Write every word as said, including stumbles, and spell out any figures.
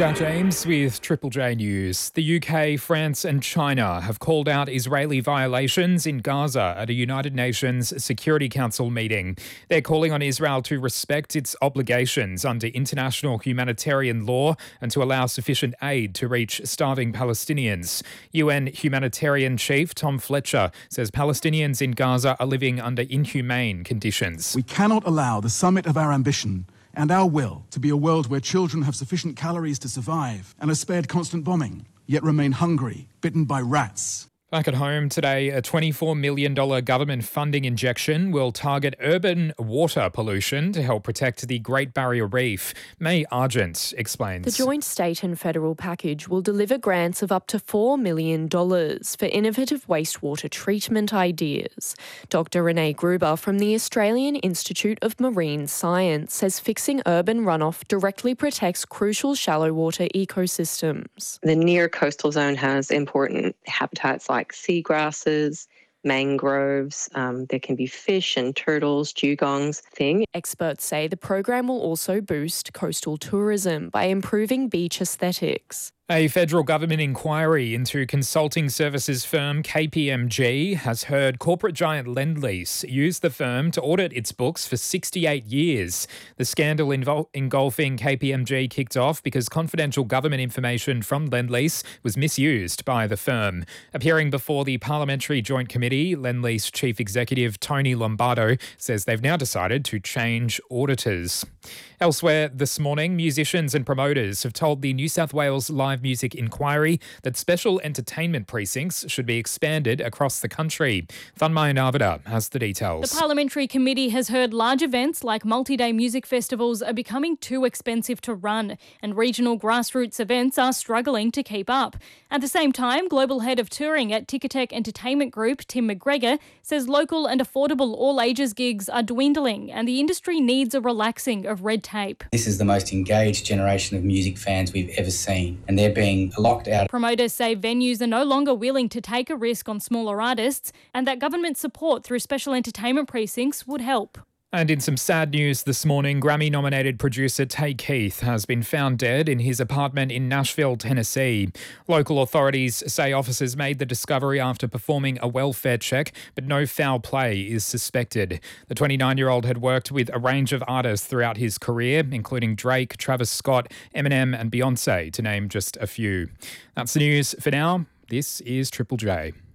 Jack James with Triple J News. The U K, France and China have called out Israeli violations in Gaza at a United Nations Security Council meeting. They're calling on Israel to respect its obligations under international humanitarian law and to allow sufficient aid to reach starving Palestinians. U N humanitarian chief Tom Fletcher says Palestinians in Gaza are living under inhumane conditions. We cannot allow the summit of our ambition and our will to be a world where children have sufficient calories to survive and are spared constant bombing, yet remain hungry, bitten by rats. Back at home today, a twenty-four million dollars government funding injection will target urban water pollution to help protect the Great Barrier Reef. May Argent explains. The joint state and federal package will deliver grants of up to four million dollars for innovative wastewater treatment ideas. Doctor Renee Gruber from the Australian Institute of Marine Science says fixing urban runoff directly protects crucial shallow water ecosystems. The near coastal zone has important habitats like like seagrasses, mangroves, um, there can be fish and turtles, dugongs thing. Experts say the program will also boost coastal tourism by improving beach aesthetics. A federal government inquiry into consulting services firm K P M G has heard corporate giant Lendlease use the firm to audit its books for sixty-eight years. The scandal invol- engulfing K P M G kicked off because confidential government information from Lendlease was misused by the firm. Appearing before the Parliamentary Joint Committee, Lendlease Chief Executive Tony Lombardo says they've now decided to change auditors. Elsewhere this morning, musicians and promoters have told the New South Wales Live Music Inquiry that special entertainment precincts should be expanded across the country. Thanmaya Navada has the details. The Parliamentary Committee has heard large events like multi-day music festivals are becoming too expensive to run, and regional grassroots events are struggling to keep up. At the same time, Global Head of Touring at Ticketek Entertainment Group, Tim McGregor, says local and affordable all-ages gigs are dwindling and the industry needs a relaxing of red tape. This is the most engaged generation of music fans we've ever seen, and they're being locked out. Promoters say venues are no longer willing to take a risk on smaller artists and that government support through special entertainment precincts would help. And in some sad news this morning, Grammy-nominated producer Tay Keith has been found dead in his apartment in Nashville, Tennessee. Local authorities say officers made the discovery after performing a welfare check, but no foul play is suspected. The twenty-nine-year-old had worked with a range of artists throughout his career, including Drake, Travis Scott, Eminem and Beyonce, to name just a few. That's the news for now. This is Triple J.